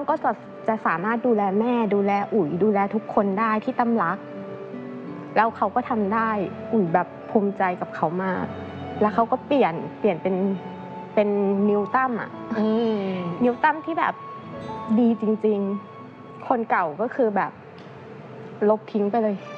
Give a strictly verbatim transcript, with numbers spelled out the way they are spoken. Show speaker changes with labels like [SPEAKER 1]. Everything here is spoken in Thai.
[SPEAKER 1] ก็จะจะสามารถดูแลแม่ดูแลอุ๋ยดูแลทุกคนได้ที่ตั้มรักแล้วเขาก็ทำได้อุ๋ยแบบภูมิใจกับเขามากแล้วเขาก็เปลี่ยนเปลี่ยนเป็นเป็นนิวตั้มอ่ะนิวตั้มที่แบบดีจริงๆคนเก่าก็คือแบบลบทิ้งไปเลย